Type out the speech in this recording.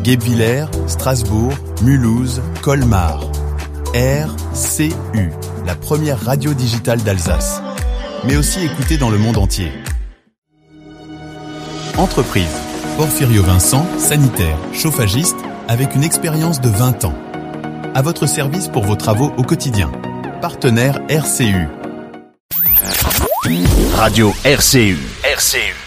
Guebwiller, Strasbourg, Mulhouse, Colmar. RCU, la première radio digitale d'Alsace. Mais aussi écoutée dans le monde entier. Entreprise. Porfirio Vincent, sanitaire, chauffagiste, avec une expérience de 20 ans. À votre service pour vos travaux au quotidien. Partenaire RCU. Radio RCU. RCU.